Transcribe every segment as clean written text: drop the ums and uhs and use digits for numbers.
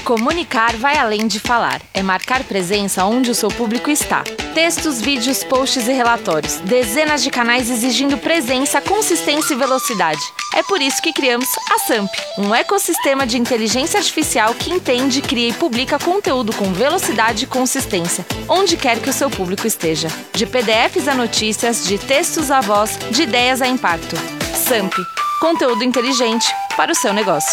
Comunicar vai além de falar. É marcar presença onde o seu público está. Textos, vídeos, posts e relatórios. Dezenas de canais exigindo presença, consistência e velocidade. É por isso que criamos a SAMP, um ecossistema de inteligência artificial que entende, cria e publica conteúdo com velocidade e consistência, onde quer que o seu público esteja. De PDFs a notícias, de textos a voz, de ideias a impacto. SAMP, conteúdo inteligente para o seu negócio.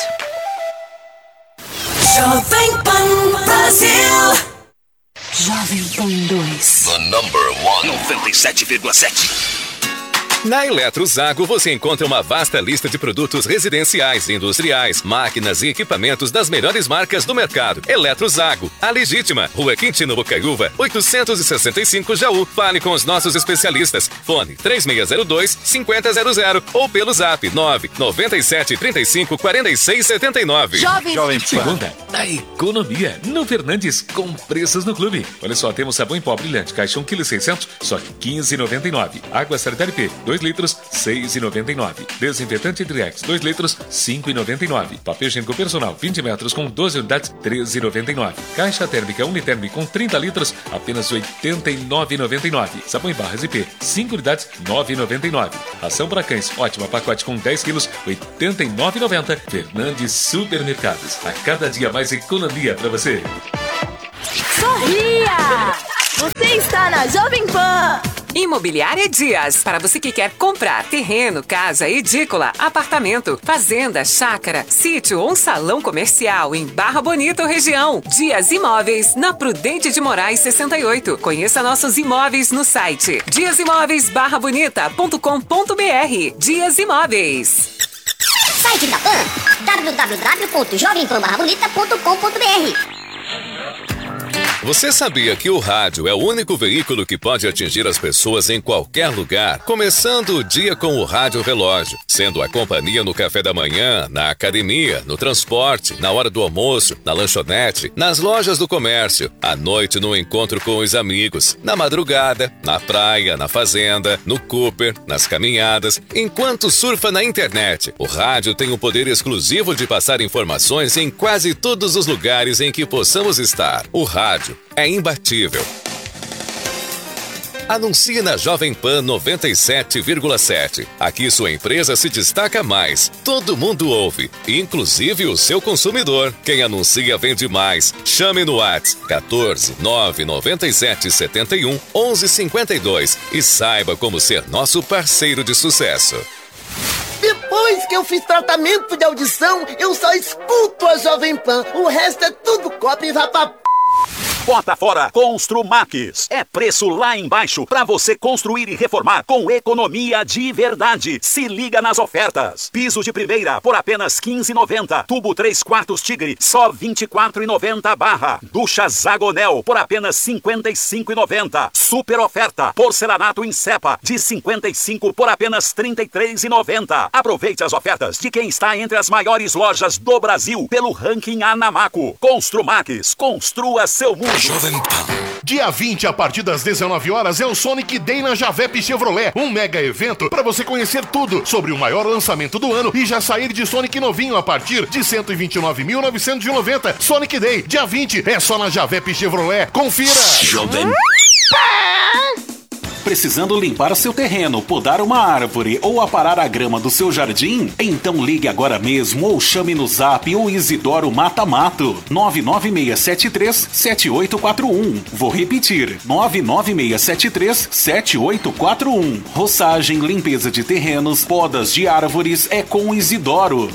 Jovem Pan Brasil. Jovem Pan 2. The number one. 97,7. Na Eletrozago você encontra uma vasta lista de produtos residenciais, industriais, máquinas e equipamentos das melhores marcas do mercado. Eletrozago, a legítima, Rua Quintino Bocaiúva, 865 Jaú. Fale com os nossos especialistas. Fone 3602-5000 ou pelo zap 997354679. Jovem Pan. Segunda, a economia no Fernandes com preços no clube. Olha só, temos sabão em pó brilhante, caixa 1,6 kg, só que R$15,99. Água Sanitária P, 2 litros, R$6,99. Desinfetante Driex, 2 litros, R$5,99. Papel higiênico personal, 20 metros com 12 unidades, R$13,99. Caixa térmica Uniterm com 30 litros, apenas R$89,99. Sabão em barras IP, 5 unidades, R$9,99. Ração para cães, ótima, pacote com 10 quilos, R$89,90. Fernandes Supermercados. A cada dia mais economia para você. Sorria! Você está na Jovem Pan. Imobiliária Dias, para você que quer comprar terreno, casa, edícula, apartamento, fazenda, chácara, sítio ou um salão comercial em Barra Bonita ou região. Dias Imóveis, na Prudente de Moraes 68. Conheça nossos imóveis no site diasimóveisbarrabonita.com.br. Dias Imóveis. Site da Pan, www.jovempanbarrabonita.com.br. Você sabia que o rádio é o único veículo que pode atingir as pessoas em qualquer lugar? Começando o dia com o Rádio Relógio, sendo a companhia no café da manhã, na academia, no transporte, na hora do almoço, na lanchonete, nas lojas do comércio, à noite no encontro com os amigos, na madrugada, na praia, na fazenda, no Cooper, nas caminhadas, enquanto surfa na internet. O rádio tem o poder exclusivo de passar informações em quase todos os lugares em que possamos estar. O rádio é imbatível. Anuncie na Jovem Pan 97,7. Aqui sua empresa se destaca mais. Todo mundo ouve, inclusive o seu consumidor. Quem anuncia vende mais. Chame no WhatsApp 14 997 71 1152 e saiba como ser nosso parceiro de sucesso. Depois que eu fiz tratamento de audição, eu só escuto a Jovem Pan. O resto é tudo cópia e vai pra... Bota fora Construmax. É preço lá embaixo para você construir e reformar com economia de verdade. Se liga nas ofertas. Piso de primeira por apenas R$15,90. Tubo 3/4 Tigre, só R$24,90 barra. Ducha Zagonel por apenas R$55,90. Super oferta. Porcelanato em cepa de 55 por apenas R$33,90. Aproveite as ofertas de quem está entre as maiores lojas do Brasil pelo ranking Anamaco. Construmax. Construa seu mundo. Jovem Pan. Dia 20, a partir das 19 horas, é o Sonic Day na Javep Chevrolet. Um mega evento para você conhecer tudo sobre o maior lançamento do ano e já sair de Sonic novinho a partir de R$129.990. Sonic Day, dia 20, é só na Javep Chevrolet. Confira! Jovem Precisando limpar seu terreno, podar uma árvore ou aparar a grama do seu jardim? Então ligue agora mesmo ou chame no Zap o Isidoro Mata Mato 99673-7841. Vou repetir, 99673-7841. Roçagem, limpeza de terrenos, podas de árvores é com o Isidoro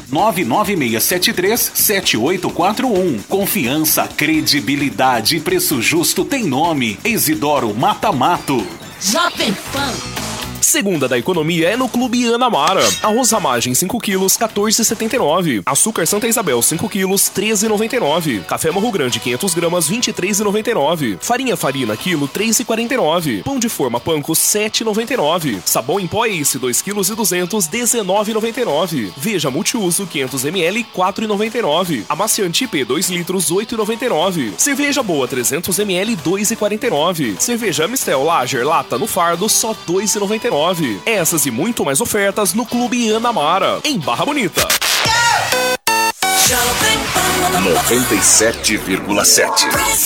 99673-7841. Confiança, credibilidade e preço justo tem nome. Isidoro Mata Mato. Jovem Pan. Segunda da economia é no Clube Anamara. Arroz Ramagem 5 quilos, R$14,79. Açúcar Santa Isabel 5 quilos, R$13,99. Café Morro Grande 500 gramas, R$23,99. Farinha Farina quilo, R$3,49. Pão de forma Panko, R$7,99. Sabão em pó Ace 2 quilos e 200, R$19,99. Veja multiuso 500 ml, R$4,99. Amaciante IP 2 litros, R$8,99. Cerveja Boa 300 ml, R$2,49. Cerveja Mistel Lager Lata no fardo, só R$2,99. Essas e muito mais ofertas no Clube Anamara, em Barra Bonita. Jovem Pan 97,7.